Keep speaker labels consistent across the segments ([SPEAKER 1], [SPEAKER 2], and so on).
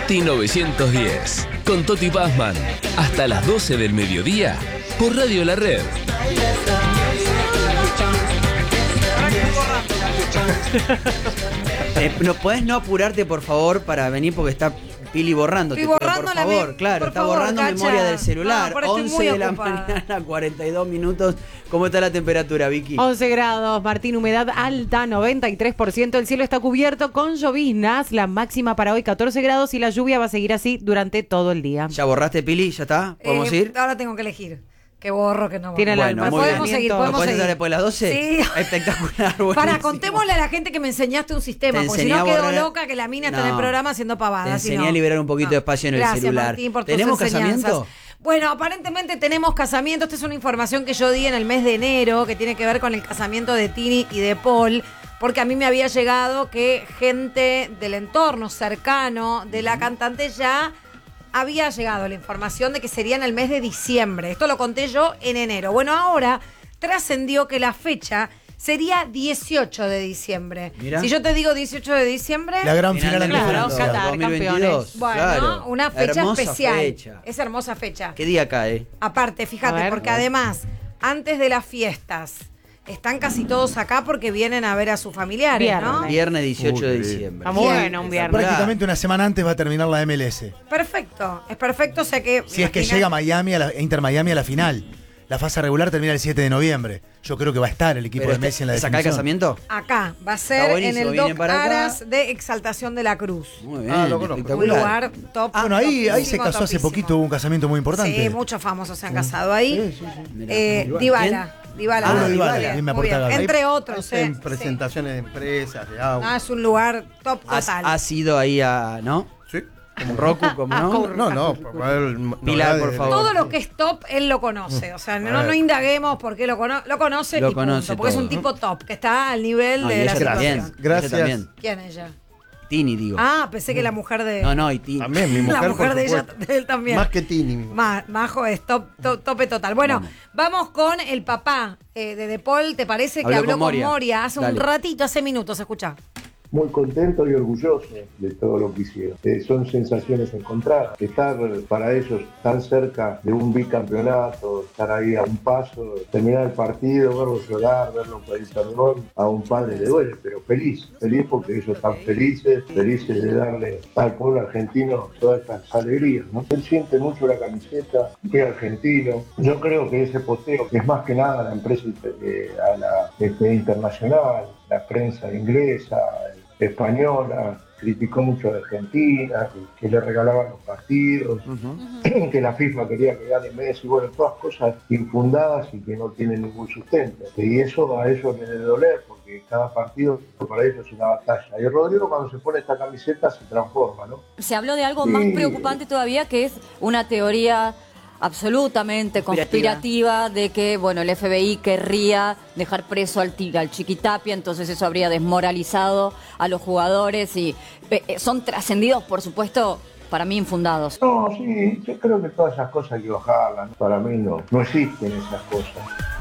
[SPEAKER 1] Toti 910, con Toti Pazman, hasta las 12 del mediodía, por Radio La Red.
[SPEAKER 2] ¿No podés no apurarte, por favor, para venir porque está Pili borrando?
[SPEAKER 3] Estoy borrando
[SPEAKER 2] por favor, claro, está borrando
[SPEAKER 3] Cacha.
[SPEAKER 2] memoria del celular.
[SPEAKER 3] No,
[SPEAKER 2] 11 de la
[SPEAKER 3] ocupada.
[SPEAKER 2] mañana, 42 minutos. ¿Cómo está la temperatura, Vicky?
[SPEAKER 4] 11 grados, Martín, humedad alta, 93%. El cielo está cubierto con lloviznas. La máxima para hoy, 14 grados, y la lluvia va a seguir así durante todo el día.
[SPEAKER 2] ¿Ya borraste, Pili? ¿Ya está? ¿Podemos ir?
[SPEAKER 3] Ahora tengo que elegir. Que borro, que no borro.
[SPEAKER 4] Tiene
[SPEAKER 2] Bueno, muy
[SPEAKER 3] podemos
[SPEAKER 2] bien.
[SPEAKER 3] seguir,
[SPEAKER 2] ¿Lo
[SPEAKER 3] podemos
[SPEAKER 2] podés
[SPEAKER 3] seguir.
[SPEAKER 2] hacer después de las 12?
[SPEAKER 3] Sí.
[SPEAKER 2] Espectacular, buenísimo.
[SPEAKER 3] Para, contémosle a la gente que me enseñaste un sistema,
[SPEAKER 2] Te
[SPEAKER 3] porque si
[SPEAKER 2] enseñé
[SPEAKER 3] no
[SPEAKER 2] a
[SPEAKER 3] quedo
[SPEAKER 2] borrar-
[SPEAKER 3] loca que la mina está en el
[SPEAKER 2] No.
[SPEAKER 3] programa haciendo pavadas.
[SPEAKER 2] Te enseñé a liberar un poquito de espacio en el
[SPEAKER 3] Gracias,
[SPEAKER 2] celular.
[SPEAKER 3] Martín, por tus
[SPEAKER 2] ¿Tenemos
[SPEAKER 3] enseñanzas.
[SPEAKER 2] casamiento?
[SPEAKER 3] Bueno, aparentemente tenemos casamiento. Esta es una información que yo di en el mes de enero, que tiene que ver con el casamiento de Tini y de Paul, porque a mí me había llegado que gente del entorno cercano de la cantante ya había llegado la información de que sería en el mes de diciembre. Esto lo conté yo en enero. Bueno, ahora trascendió que la fecha sería 18 de diciembre.
[SPEAKER 2] Mirá.
[SPEAKER 3] Si yo te digo 18 de diciembre...
[SPEAKER 5] La gran final
[SPEAKER 2] del
[SPEAKER 5] de
[SPEAKER 4] Claro,
[SPEAKER 5] Francia.
[SPEAKER 4] Qatar,
[SPEAKER 2] 2022.
[SPEAKER 4] campeones.
[SPEAKER 3] Bueno,
[SPEAKER 2] Claro.
[SPEAKER 3] una fecha
[SPEAKER 2] Hermosa
[SPEAKER 3] especial.
[SPEAKER 2] fecha.
[SPEAKER 3] Es hermosa fecha.
[SPEAKER 2] ¿Qué día cae?
[SPEAKER 3] Aparte,
[SPEAKER 4] A
[SPEAKER 3] fíjate,
[SPEAKER 4] ver.
[SPEAKER 3] porque además, antes de las fiestas, están casi todos acá porque vienen a ver a sus familiares, ¿no?
[SPEAKER 4] Viernes.
[SPEAKER 2] Viernes 18 de
[SPEAKER 5] Uy,
[SPEAKER 2] diciembre.
[SPEAKER 4] Está muy bueno un viernes.
[SPEAKER 5] Prácticamente una semana antes va a terminar la MLS.
[SPEAKER 3] Perfecto, es perfecto, o sea que...
[SPEAKER 5] Si es que
[SPEAKER 3] imagina-
[SPEAKER 5] llega Miami Inter Miami a la final. La fase regular termina el 7 de noviembre. Yo creo que va a estar el equipo
[SPEAKER 2] Pero
[SPEAKER 5] de Messi en la
[SPEAKER 2] ¿es acá el
[SPEAKER 5] definición.
[SPEAKER 2] casamiento?
[SPEAKER 3] Acá, va a
[SPEAKER 2] Está
[SPEAKER 3] ser en
[SPEAKER 2] buenísimo,
[SPEAKER 3] el
[SPEAKER 2] vienen
[SPEAKER 3] Doc
[SPEAKER 2] para acá.
[SPEAKER 3] Aras de Exaltación de la Cruz.
[SPEAKER 2] Muy bien,
[SPEAKER 5] lo conozco.
[SPEAKER 3] Un
[SPEAKER 2] espectacular.
[SPEAKER 3] lugar top.
[SPEAKER 5] Bueno, ahí se
[SPEAKER 3] topísimo,
[SPEAKER 5] casó hace
[SPEAKER 3] topísimo.
[SPEAKER 5] poquito, hubo un casamiento muy importante.
[SPEAKER 3] Sí, muchos famosos se han casado ahí.
[SPEAKER 2] Mirá.
[SPEAKER 3] Dybala. Dybala.
[SPEAKER 5] Ah,
[SPEAKER 3] muy
[SPEAKER 5] Dybala,
[SPEAKER 3] bien,
[SPEAKER 5] bien me
[SPEAKER 3] muy bien.
[SPEAKER 5] aporta Gaby.
[SPEAKER 3] Entre otros,
[SPEAKER 6] En
[SPEAKER 3] sí.
[SPEAKER 6] presentaciones de empresas, de agua.
[SPEAKER 3] No, es un lugar top total.
[SPEAKER 2] ¿Has ido ahí a, no?
[SPEAKER 6] Sí.
[SPEAKER 2] Como Roku, como no?
[SPEAKER 6] No, por poder
[SPEAKER 2] Pilar, por
[SPEAKER 6] novedades.
[SPEAKER 2] favor.
[SPEAKER 3] Todo lo que es top, él lo conoce. O sea, no indaguemos por qué lo conoce. Lo conoce
[SPEAKER 2] Lo
[SPEAKER 3] y punto,
[SPEAKER 2] conoce
[SPEAKER 3] porque es
[SPEAKER 2] todo.
[SPEAKER 3] un tipo top, que está al nivel
[SPEAKER 2] No, y
[SPEAKER 3] de la
[SPEAKER 2] ella
[SPEAKER 3] situación.
[SPEAKER 2] también.
[SPEAKER 6] Gracias.
[SPEAKER 2] Ella también.
[SPEAKER 3] ¿Quién es ella?
[SPEAKER 2] Tini, digo.
[SPEAKER 3] Ah, pensé que la mujer de...
[SPEAKER 2] No, y Tini.
[SPEAKER 6] También, mi mujer,
[SPEAKER 3] la mujer
[SPEAKER 6] por
[SPEAKER 3] de ella,
[SPEAKER 6] supuesto.
[SPEAKER 3] de él también.
[SPEAKER 6] Más que Tini. mi mujer.
[SPEAKER 3] Majo es tope total. Bueno, vamos con el papá de Paul. ¿Te parece que habló con Moria hace
[SPEAKER 2] Dale.
[SPEAKER 3] un ratito, hace minutos? Escucha.
[SPEAKER 7] Muy contento y orgulloso de todo lo que hicieron. Son sensaciones encontradas. Estar para ellos tan cerca de un bicampeonato, estar ahí a un paso, terminar el partido, verlos llorar, verlos pedir perdón, a un padre le duele, pero feliz porque ellos están felices de darle al pueblo argentino todas estas alegrías, ¿no? Él siente mucho la camiseta, es argentino. Yo creo que ese posteo es más que nada a la empresa, a la internacional, la prensa inglesa, española, criticó mucho a Argentina, que le regalaban los partidos, que la FIFA quería que gane Messi, bueno, todas cosas infundadas y que no tienen ningún sustento. Y eso a ellos les debe doler, porque cada partido para ellos es una batalla. Y Rodrigo, cuando se pone esta camiseta, se transforma, ¿no?
[SPEAKER 8] Se habló de algo más preocupante todavía, que es una teoría absolutamente conspirativa de que, bueno, el FBI querría dejar preso al Chiquitapia, entonces eso habría desmoralizado a los jugadores y son trascendidos, por supuesto, para mí infundados.
[SPEAKER 7] No, sí, yo creo que todas esas cosas hay que bajarlas, ¿no? Para mí no existen esas cosas.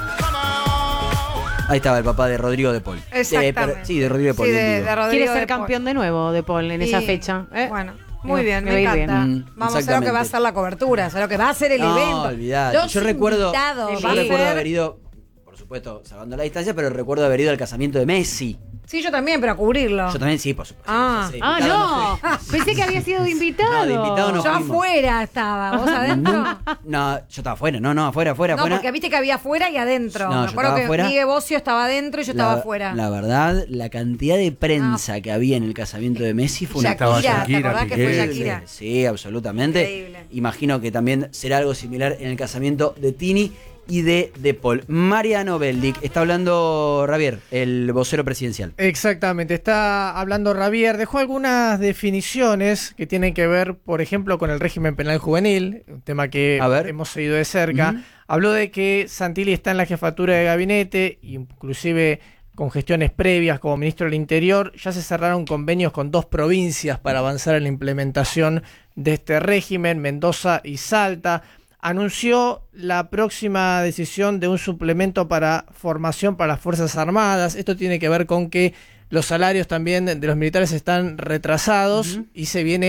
[SPEAKER 2] Ahí estaba el papá de Rodrigo de Paul.
[SPEAKER 3] Exactamente.
[SPEAKER 2] Sí, de Rodrigo de Paul.
[SPEAKER 3] Sí,
[SPEAKER 2] bien digo.
[SPEAKER 3] de Rodrigo
[SPEAKER 4] Quiere ser
[SPEAKER 3] de Paul.
[SPEAKER 4] campeón de nuevo de Paul en esa
[SPEAKER 3] Y,
[SPEAKER 4] fecha.
[SPEAKER 3] Bueno, muy bien,
[SPEAKER 4] me
[SPEAKER 3] me
[SPEAKER 4] va a ir
[SPEAKER 3] encanta.
[SPEAKER 2] bien.
[SPEAKER 3] Vamos a ver lo que va a ser la cobertura, o sea, lo que va a ser el
[SPEAKER 2] No,
[SPEAKER 3] evento.
[SPEAKER 2] olvidate.
[SPEAKER 3] Los
[SPEAKER 2] Yo recuerdo
[SPEAKER 3] invitados, va a
[SPEAKER 2] haber
[SPEAKER 3] ser-
[SPEAKER 2] ido, por supuesto, salvando la distancia, pero recuerdo haber ido al casamiento de Messi.
[SPEAKER 3] Sí, yo también, pero a cubrirlo.
[SPEAKER 2] Yo también, sí, por supuesto.
[SPEAKER 3] Ah.
[SPEAKER 2] Sí,
[SPEAKER 4] Ah,
[SPEAKER 2] invitado
[SPEAKER 4] no. Pensé que había sido invitado.
[SPEAKER 2] No, de invitado no.
[SPEAKER 3] Yo
[SPEAKER 2] fuimos.
[SPEAKER 3] afuera estaba, ¿vos adentro?
[SPEAKER 2] No, yo estaba afuera, afuera.
[SPEAKER 3] No, porque viste que había afuera y adentro.
[SPEAKER 2] No,
[SPEAKER 3] Me
[SPEAKER 2] yo
[SPEAKER 3] acuerdo
[SPEAKER 2] estaba
[SPEAKER 3] que
[SPEAKER 2] afuera.
[SPEAKER 3] Miguel Bocio estaba adentro y yo estaba afuera.
[SPEAKER 2] La verdad, la cantidad de prensa que había en el casamiento de Messi fue una
[SPEAKER 3] Shakira, ¿te
[SPEAKER 6] Shakira,
[SPEAKER 3] acordás que fue
[SPEAKER 6] Piqué,
[SPEAKER 3] Shakira?
[SPEAKER 2] Sí, absolutamente.
[SPEAKER 3] Increíble.
[SPEAKER 2] Imagino que también será algo similar en el casamiento de Tini y de Paul. Mariano Beldic, está hablando Javier, el vocero presidencial.
[SPEAKER 9] Exactamente, está hablando Javier, dejó algunas definiciones que tienen que ver, por ejemplo, con el régimen penal juvenil, un tema que
[SPEAKER 2] A ver.
[SPEAKER 9] hemos seguido de cerca.
[SPEAKER 2] Ujú.
[SPEAKER 9] Habló de que Santilli está en la jefatura de gabinete, inclusive con gestiones previas como ministro del Interior, ya se cerraron convenios con 2 provincias para avanzar en la implementación de este régimen, Mendoza y Salta. Anunció la próxima decisión de un suplemento para formación para las Fuerzas Armadas. Esto tiene que ver con que los salarios también de los militares están retrasados y se viene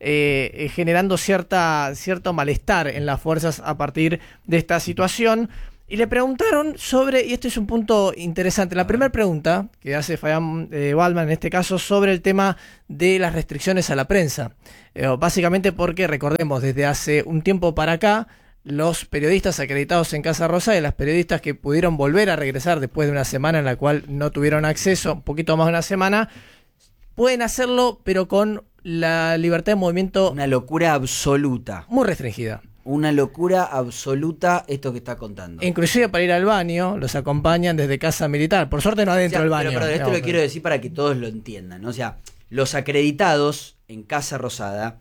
[SPEAKER 9] generando cierto malestar en las fuerzas a partir de esta situación. Y le preguntaron sobre, y este es un punto interesante, la primera pregunta que hace Fabián Waldman en este caso sobre el tema de las restricciones a la prensa. Básicamente porque, recordemos, desde hace un tiempo para acá, los periodistas acreditados en Casa Rosada y las periodistas que pudieron volver a regresar después de una semana en la cual no tuvieron acceso, un poquito más de una semana, pueden hacerlo, pero con la libertad de movimiento...
[SPEAKER 2] Una locura absoluta.
[SPEAKER 9] Muy restringida.
[SPEAKER 2] Una locura absoluta esto que está contando.
[SPEAKER 9] Inclusive para ir al baño los acompañan desde Casa Militar. Por suerte no adentro del baño.
[SPEAKER 2] Pero esto lo quiero decir para que todos lo entiendan, ¿no? O sea, los acreditados en Casa Rosada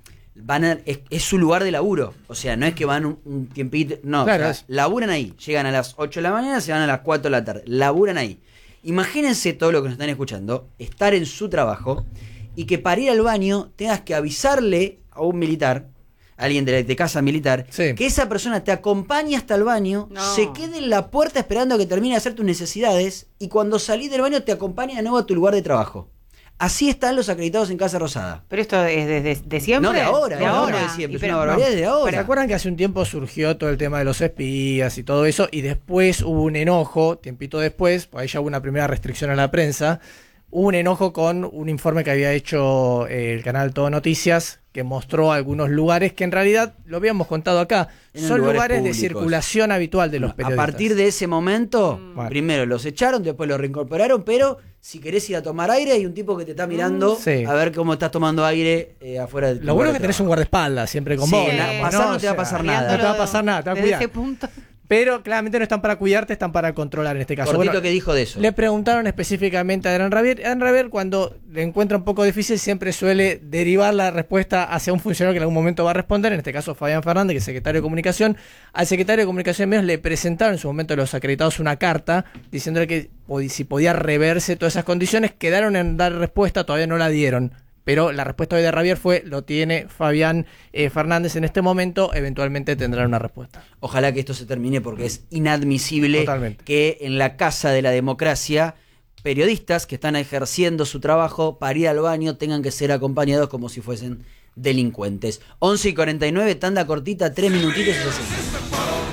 [SPEAKER 2] es su lugar de laburo. O sea, no es que van un tiempito. No,
[SPEAKER 9] claro,
[SPEAKER 2] o sea, laburan ahí. Llegan a las 8 de la mañana, se van a las 4 de la tarde. Laburan ahí. Imagínense todo lo que nos están escuchando, estar en su trabajo y que para ir al baño tengas que avisarle a un militar, alguien de Casa Militar,
[SPEAKER 9] sí,
[SPEAKER 2] que esa persona te acompañe hasta el baño, se quede en la puerta esperando a que termine de hacer tus necesidades y cuando salís del baño te acompañe de nuevo a tu lugar de trabajo. Así están los acreditados en Casa Rosada.
[SPEAKER 4] ¿Pero esto es de siempre?
[SPEAKER 2] No, de ahora.
[SPEAKER 4] De ahora.
[SPEAKER 2] No de siempre, es una barbaridad de ahora.
[SPEAKER 9] ¿Se acuerdan que hace un tiempo surgió todo el tema de los espías y todo eso? Y después hubo un enojo, tiempito después, pues ahí ya hubo una primera restricción a la prensa, hubo un enojo con un informe que había hecho el canal Todo Noticias, que mostró algunos lugares que en realidad, lo habíamos contado acá, son lugares
[SPEAKER 2] públicos
[SPEAKER 9] de circulación habitual de los periodistas.
[SPEAKER 2] A partir de ese momento, primero los echaron, después los reincorporaron, pero si querés ir a tomar aire, hay un tipo que te está mirando a ver cómo estás tomando aire afuera del.
[SPEAKER 9] Lo bueno es que tenés un guardaespaldas siempre con vos.
[SPEAKER 2] No te va a pasar nada.
[SPEAKER 9] No te va a pasar nada, te va a cuidar.
[SPEAKER 4] Ese punto.
[SPEAKER 9] Pero claramente no están para cuidarte, están para controlar en este caso.
[SPEAKER 2] Cortito, ¿qué dijo de eso?
[SPEAKER 9] Le preguntaron específicamente a Adrián Rabier. Adrián Rabier, cuando le encuentra un poco difícil, siempre suele derivar la respuesta hacia un funcionario que en algún momento va a responder. En este caso, Fabián Fernández, que es secretario de Comunicación. Al secretario de Comunicación de Medios le presentaron en su momento a los acreditados una carta diciéndole que si podía reverse todas esas condiciones. Quedaron en dar respuesta, todavía no la dieron. Pero la respuesta hoy de Rabier fue, lo tiene Fabián Fernández en este momento, eventualmente tendrán una respuesta.
[SPEAKER 2] Ojalá que esto se termine porque es inadmisible que en la casa de la democracia periodistas que están ejerciendo su trabajo para ir al baño tengan que ser acompañados como si fuesen delincuentes. 11:49, tanda cortita, 3 minutitos y ya seguimos.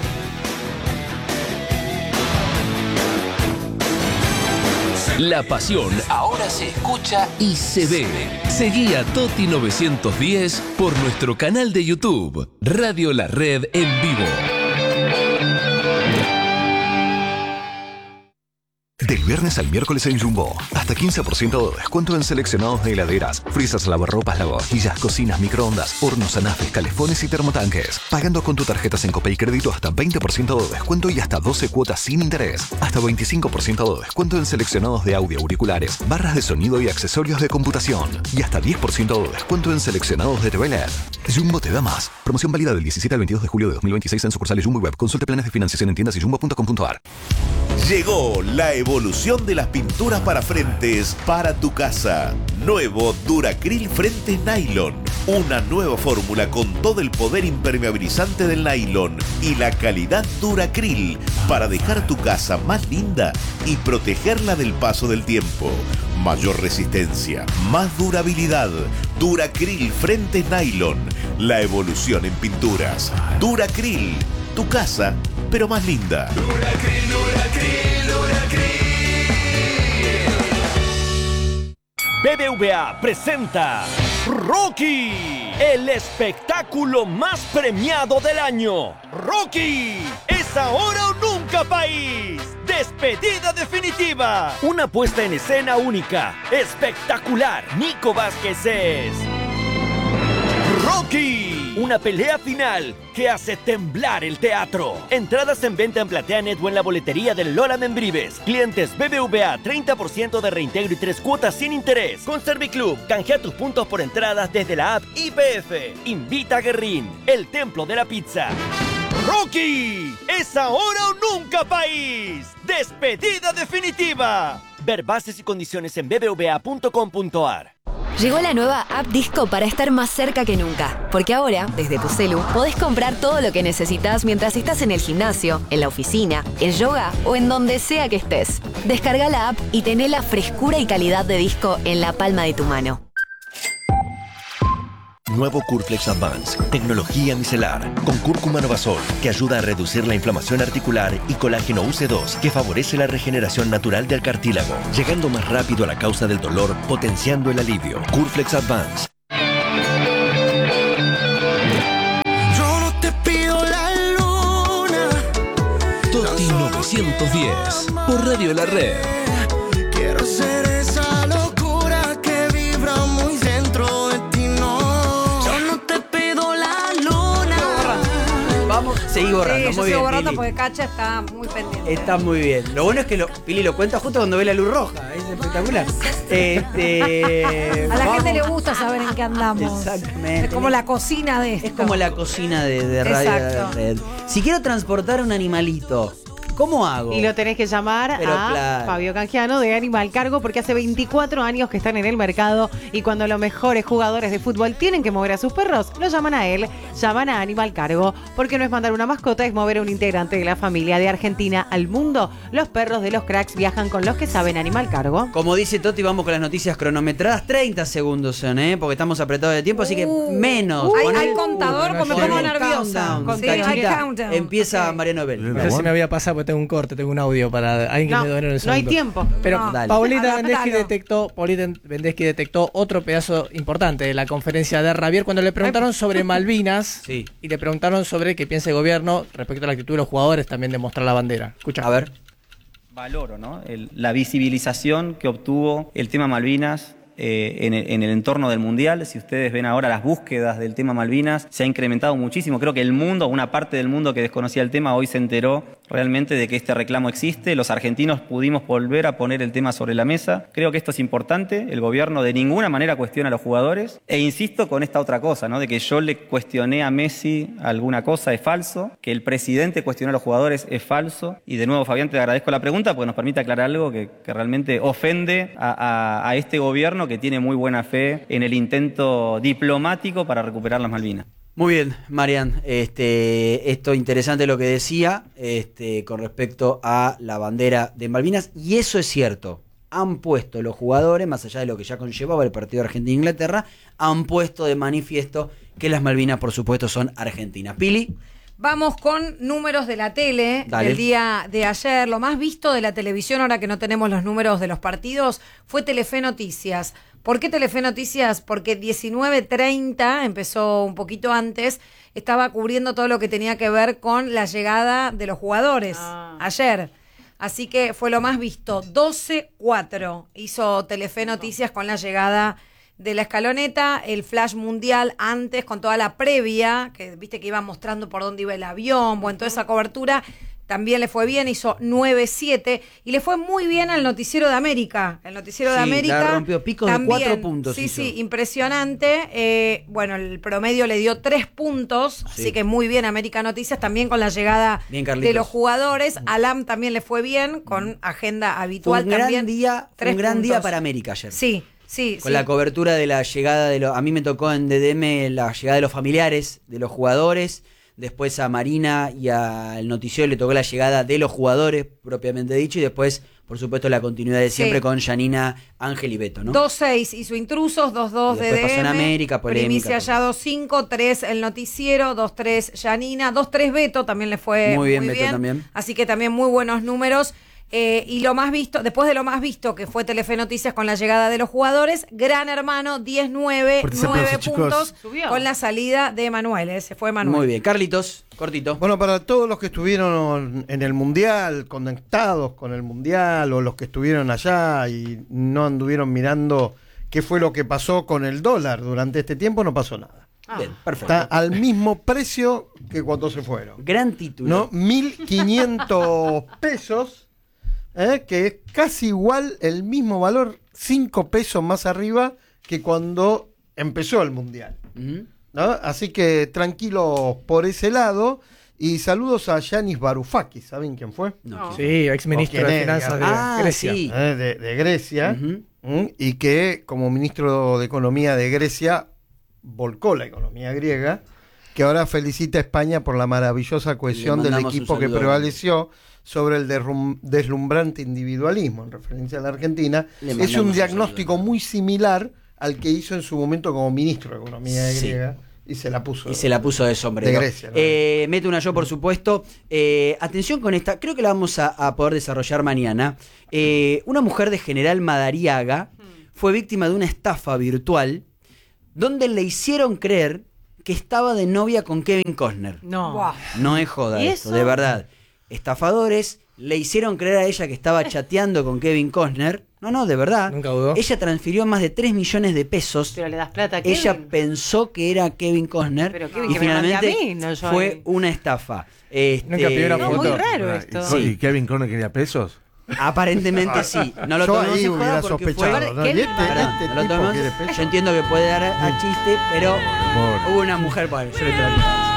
[SPEAKER 1] La pasión ahora se escucha y se ve. Seguí a Toti 910 por nuestro canal de YouTube, Radio La Red en vivo.
[SPEAKER 10] Del viernes al miércoles en Jumbo, hasta 15% de descuento en seleccionados de heladeras, frisas, lavarropas, lavavajillas, cocinas, microondas, hornos, anafes, calefones y termotanques. Pagando con tu tarjeta Sencope y crédito hasta 20% de descuento y hasta 12 cuotas sin interés. Hasta 25% de descuento en seleccionados de audio, auriculares, barras de sonido y accesorios de computación. Y hasta 10% de descuento en seleccionados de TV LED. Jumbo te da más. Promoción válida del 17 al 22 de julio de 2026 en sucursales Jumbo y Web. Consulte planes de financiación en tiendas y jumbo.com.ar.
[SPEAKER 11] Llegó la evolución de las pinturas para frentes para tu casa. Nuevo Duracril Frentes Nylon. Una nueva fórmula con todo el poder impermeabilizante del nylon y la calidad Duracril para dejar tu casa más linda y protegerla del paso del tiempo. Mayor resistencia, más durabilidad. Duracril Frentes Nylon. La evolución en pinturas. Duracril. Tu casa, pero más linda.
[SPEAKER 12] Duracril, Duracril, Duracril.
[SPEAKER 13] BBVA presenta Rocky, el espectáculo más premiado del año. Rocky, es ahora o nunca, país. Despedida definitiva. Una puesta en escena única, espectacular. Nico Vázquez es Rocky, una pelea final que hace temblar el teatro. Entradas en venta en PlateaNet o en la boletería del Lola Membrives. Clientes BBVA, 30% de reintegro y 3 cuotas sin interés. Con Serviclub, canjea tus puntos por entradas desde la app YPF. Invita a Guerrín, el templo de la pizza. Rocky, es ahora o nunca, país. Despedida definitiva. Ver bases y condiciones en bbva.com.ar.
[SPEAKER 14] Llegó la nueva App Disco para estar más cerca que nunca. Porque ahora, desde tu celu, podés comprar todo lo que necesitas mientras estás en el gimnasio, en la oficina, en yoga o en donde sea que estés. Descarga la app y tené la frescura y calidad de disco en la palma de tu mano.
[SPEAKER 15] Nuevo Curflex Advance, tecnología micelar, con cúrcuma novasol, que ayuda a reducir la inflamación articular, y colágeno UC2, que favorece la regeneración natural del cartílago, llegando más rápido a la causa del dolor, potenciando el alivio. Curflex Advance.
[SPEAKER 12] Yo no te pido la luna.
[SPEAKER 1] Toti 910, por Radio La Red.
[SPEAKER 12] Quiero ser esa locura que vibra muy dentro de ti, no. Yo no te pido la luna.
[SPEAKER 2] Vamos, seguí borrando,
[SPEAKER 3] Sí, yo
[SPEAKER 2] muy bien,
[SPEAKER 3] sigo borrando
[SPEAKER 2] Pili.
[SPEAKER 3] porque Cacha está muy pendiente.
[SPEAKER 2] Está muy bien. Lo bueno es que Pili lo cuenta justo cuando ve la luz roja. Es espectacular.
[SPEAKER 3] A la gente le gusta saber en qué andamos.
[SPEAKER 2] Exactamente.
[SPEAKER 3] Es como la cocina de esto.
[SPEAKER 2] Es como la cocina de Radio La
[SPEAKER 3] Exacto.
[SPEAKER 2] Red. Si quiero transportar un animalito, ¿cómo hago?
[SPEAKER 4] Y lo tenés que llamar
[SPEAKER 2] Pero
[SPEAKER 4] a
[SPEAKER 2] claro.
[SPEAKER 4] Fabio Canjiano de Animal Cargo, porque hace 24 años que están en el mercado, y cuando los mejores jugadores de fútbol tienen que mover a sus perros, lo llaman a él, llaman a Animal Cargo, porque no es mandar una mascota, es mover a un integrante de la familia. De Argentina al mundo, los perros de los cracks viajan con los que saben. Animal Cargo.
[SPEAKER 2] Como dice Toti, vamos con las noticias cronometradas. 30 segundos son, porque estamos apretados de tiempo, así que menos.
[SPEAKER 3] Hay contador, porque me pongo nerviosa. Sí, hay
[SPEAKER 2] Cachita,
[SPEAKER 3] countdown.
[SPEAKER 2] empieza Mariano Bell.
[SPEAKER 9] No sé si me había pasado porque tengo un corte, tengo un audio para alguien que
[SPEAKER 4] No,
[SPEAKER 9] me donó en el
[SPEAKER 4] no hay
[SPEAKER 9] segundo.
[SPEAKER 4] tiempo.
[SPEAKER 9] Pero
[SPEAKER 2] No. Dale.
[SPEAKER 9] Paulita
[SPEAKER 3] Adaptalo.
[SPEAKER 9] Vendeschi detectó otro pedazo importante de la conferencia de Ravier cuando le preguntaron sobre Malvinas
[SPEAKER 2] Sí.
[SPEAKER 9] y le preguntaron sobre qué piensa el gobierno respecto a la actitud de los jugadores también de mostrar la bandera. Escucha.
[SPEAKER 2] A ver.
[SPEAKER 16] Valoro, ¿no? La visibilización que obtuvo el tema Malvinas en el entorno del Mundial. Si ustedes ven ahora las búsquedas del tema Malvinas, se ha incrementado muchísimo. Creo que el mundo, una parte del mundo que desconocía el tema, hoy se enteró realmente de que este reclamo existe. Los argentinos pudimos volver a poner el tema sobre la mesa. Creo que esto es importante. El gobierno de ninguna manera cuestiona a los jugadores. E insisto con esta otra cosa, ¿no? De que yo le cuestioné a Messi alguna cosa es falso, que el presidente cuestionó a los jugadores es falso. Y de nuevo, Fabián, te agradezco la pregunta porque nos permite aclarar algo que realmente ofende a este gobierno que tiene muy buena fe en el intento diplomático para recuperar las Malvinas.
[SPEAKER 2] Muy bien, Marian. Esto interesante lo que decía con respecto a la bandera de Malvinas. Y eso es cierto. Han puesto los jugadores, más allá de lo que ya conllevaba el partido Argentina-Inglaterra, han puesto de manifiesto que las Malvinas, por supuesto, son argentinas. Pili.
[SPEAKER 3] Vamos con números de la tele.
[SPEAKER 2] Dale.
[SPEAKER 3] Del día de ayer. Lo más visto de la televisión, ahora que no tenemos los números de los partidos, fue Telefe Noticias. ¿Por qué Telefe Noticias? Porque 19:30, empezó un poquito antes, estaba cubriendo todo lo que tenía que ver con la llegada de los jugadores ayer. Así que fue lo más visto. 12:04 hizo Telefe Noticias con la llegada de la escaloneta, el flash mundial antes con toda la previa, que viste que iba mostrando por dónde iba el avión, bueno, toda esa cobertura, también le fue bien, hizo 9:07 y le fue muy bien al Noticiero de América. El Noticiero de América
[SPEAKER 2] la rompió, pico de 4 puntos.
[SPEAKER 3] Sí,
[SPEAKER 2] hizo.
[SPEAKER 3] sí, impresionante. Bueno, el promedio le dio 3 puntos,
[SPEAKER 2] Sí.
[SPEAKER 3] así que muy bien América Noticias, también con la llegada
[SPEAKER 2] Bien, Carlitos.
[SPEAKER 3] de los jugadores. Alam también le fue bien, con agenda habitual
[SPEAKER 2] Fue un
[SPEAKER 3] también.
[SPEAKER 2] gran día
[SPEAKER 3] puntos.
[SPEAKER 2] para América ayer.
[SPEAKER 3] Sí. Sí,
[SPEAKER 2] Con la cobertura de la llegada de los... A mí me tocó en DDM la llegada de los familiares, de los jugadores. Después a Marina y al noticiero le tocó la llegada de los jugadores, propiamente dicho. Y después, por supuesto, la continuidad de siempre
[SPEAKER 3] Sí.
[SPEAKER 2] con Janina, Ángel y Beto, ¿no?
[SPEAKER 3] 2-6 hizo Intrusos, 2-2
[SPEAKER 2] Y
[SPEAKER 3] de
[SPEAKER 2] después pasó en
[SPEAKER 3] DM,
[SPEAKER 2] América, polémica,
[SPEAKER 3] Primicia ya 2-5, 3 el noticiero, 2-3 Janina, 2-3 Beto, también le fue
[SPEAKER 2] Muy bien, Beto también.
[SPEAKER 3] Así que también muy buenos números. Y lo más visto, después de lo más visto que fue Telefe Noticias con la llegada de los jugadores, Gran Hermano 10-9,
[SPEAKER 6] Fuertes
[SPEAKER 3] 9
[SPEAKER 6] aplausos, chicos.
[SPEAKER 3] puntos
[SPEAKER 4] Subió.
[SPEAKER 3] con la salida de Manuel. Se fue Manuel.
[SPEAKER 2] Muy bien. Carlitos, cortito.
[SPEAKER 6] Bueno, para todos los que estuvieron en el Mundial, conectados con el Mundial, o los que estuvieron allá y no anduvieron mirando qué fue lo que pasó con el dólar durante este tiempo, no pasó nada.
[SPEAKER 2] Bien, perfecto.
[SPEAKER 6] Está al mismo precio que cuando se fueron.
[SPEAKER 2] Gran título.
[SPEAKER 6] ¿No? 1.500 pesos, que es casi igual el mismo valor, 5 pesos más arriba que cuando empezó el Mundial. ¿No? Así que tranquilos por ese lado. Y saludos a Yanis Varoufakis. ¿Saben quién fue?
[SPEAKER 2] No.
[SPEAKER 9] Sí, exministro de Finanzas de Grecia.
[SPEAKER 2] Sí.
[SPEAKER 6] De Grecia. Y que como ministro de Economía de Grecia volcó la economía griega, que ahora felicita a España por la maravillosa cohesión del
[SPEAKER 2] mandamos un
[SPEAKER 6] equipo que
[SPEAKER 2] saludo.
[SPEAKER 6] prevaleció sobre el deslumbrante individualismo en referencia a la Argentina.
[SPEAKER 2] Le
[SPEAKER 6] Es
[SPEAKER 2] mandamos
[SPEAKER 6] un
[SPEAKER 2] un
[SPEAKER 6] diagnóstico muy similar al que hizo en su momento como ministro de Economía griega. Y se la puso
[SPEAKER 2] de sombrero.
[SPEAKER 6] De Grecia, ¿no?
[SPEAKER 2] Mete una yo, por supuesto. Atención con esta, creo que la vamos a poder desarrollar mañana. Una mujer de General Madariaga fue víctima de una estafa virtual donde le hicieron creer que estaba de novia con Kevin Costner.
[SPEAKER 4] No.
[SPEAKER 2] No es joda esto, de verdad. Estafadores le hicieron creer a ella que estaba chateando con Kevin Costner. No, de verdad.
[SPEAKER 9] Nunca dudó.
[SPEAKER 2] Ella transfirió más de 3 millones de pesos.
[SPEAKER 4] Pero le das plata a Kevin.
[SPEAKER 2] Ella pensó que era Kevin Costner.
[SPEAKER 4] Pero Kevin,
[SPEAKER 2] y
[SPEAKER 4] que me mande a
[SPEAKER 2] finalmente
[SPEAKER 4] mí, no yo
[SPEAKER 2] fue una estafa.
[SPEAKER 9] Nunca pidió una foto.
[SPEAKER 4] Muy raro esto.
[SPEAKER 17] ¿Y Kevin Costner quería pesos?
[SPEAKER 2] Aparentemente sí. No lo
[SPEAKER 6] Yo
[SPEAKER 2] tomemos
[SPEAKER 6] ahí
[SPEAKER 2] en joda
[SPEAKER 6] hubiera
[SPEAKER 2] porque
[SPEAKER 6] sospechado,
[SPEAKER 2] fue...
[SPEAKER 6] ¿no?
[SPEAKER 4] ¿Qué
[SPEAKER 6] Y
[SPEAKER 4] le
[SPEAKER 6] este
[SPEAKER 2] No lo
[SPEAKER 6] tipo
[SPEAKER 2] tomemos.
[SPEAKER 6] quiere peso.
[SPEAKER 2] Yo entiendo que puede dar a chiste, pero hubo una mujer... Bueno, yo le traigo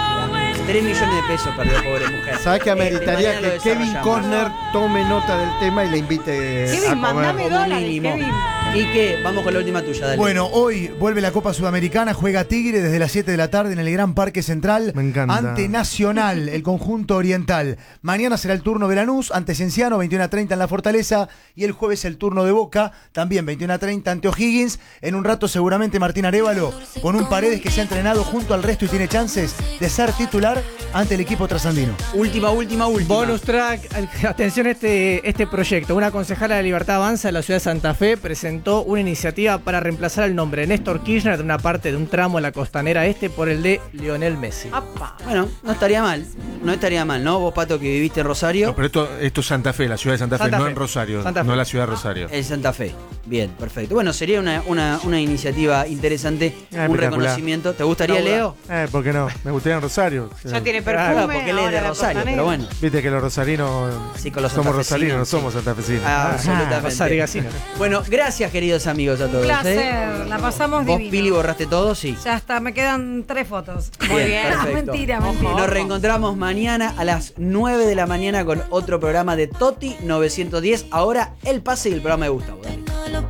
[SPEAKER 2] 3 millones de pesos perdió, pobre mujer.
[SPEAKER 6] ¿Sabes que ameritaría
[SPEAKER 2] mañana lo
[SPEAKER 6] que Kevin
[SPEAKER 2] desarrollamos.
[SPEAKER 6] Costner tome nota del tema y le invite
[SPEAKER 4] Kevin,
[SPEAKER 6] a comer?
[SPEAKER 4] mandame
[SPEAKER 2] Como
[SPEAKER 4] dólares,
[SPEAKER 2] mínimo.
[SPEAKER 4] Kevin.
[SPEAKER 2] Quique, vamos con la última tuya, dale.
[SPEAKER 5] Bueno, hoy vuelve la Copa Sudamericana, juega Tigre desde las 7 de la tarde en el Gran Parque Central.
[SPEAKER 17] Me encanta.
[SPEAKER 5] Ante Nacional, el conjunto oriental. Mañana será el turno de Lanús ante Cienciano, 21:30 en la Fortaleza. Y el jueves el turno de Boca, también 21:30 ante O'Higgins. En un rato seguramente Martín Arévalo, con un Paredes que se ha entrenado junto al resto y tiene chances de ser titular ante el equipo trasandino.
[SPEAKER 2] Última.
[SPEAKER 9] Bonus track, atención a este proyecto. Una concejala de Libertad Avanza de la ciudad de Santa Fe presentó una iniciativa para reemplazar el nombre de Néstor Kirchner de una parte de un tramo de la Costanera Este por el de Lionel Messi.
[SPEAKER 4] Apa.
[SPEAKER 2] Bueno, no estaría mal, ¿no? Vos, Pato, que viviste en Rosario.
[SPEAKER 17] No, pero esto es Santa Fe, la ciudad de Santa Fe, no en Rosario.
[SPEAKER 9] Santa Fe.
[SPEAKER 17] No la ciudad de Rosario.
[SPEAKER 2] En Santa Fe. Bien, perfecto. Bueno, sería una iniciativa interesante, un
[SPEAKER 17] espectacular.
[SPEAKER 2] reconocimiento. ¿Te gustaría, Leo?
[SPEAKER 17] ¿Por qué no? Me gustaría en Rosario.
[SPEAKER 4] Ya tiene
[SPEAKER 2] Claro,
[SPEAKER 4] perfume.
[SPEAKER 2] porque él es
[SPEAKER 4] ahora
[SPEAKER 2] de
[SPEAKER 4] la
[SPEAKER 2] Rosario,
[SPEAKER 4] Costanera.
[SPEAKER 2] pero bueno.
[SPEAKER 17] Viste que los rosarinos
[SPEAKER 2] Sí, con los
[SPEAKER 17] somos
[SPEAKER 2] santafesinos,
[SPEAKER 17] rosarinos, no
[SPEAKER 2] sí.
[SPEAKER 17] somos santafesinos.
[SPEAKER 2] Absolutamente.
[SPEAKER 9] Rosarigacino.
[SPEAKER 2] Bueno, gracias, queridos amigos, a todos.
[SPEAKER 3] Un placer, la pasamos
[SPEAKER 2] ¿Vos,
[SPEAKER 3] divino.
[SPEAKER 2] Pili, borraste todo? Sí.
[SPEAKER 3] Ya está, me quedan 3 fotos.
[SPEAKER 2] Muy bien, perfecto.
[SPEAKER 3] Mentira.
[SPEAKER 2] Nos reencontramos mañana a las 9 de la mañana con otro programa de Toti 910. Ahora el pase y el programa de Gustavo. Dale.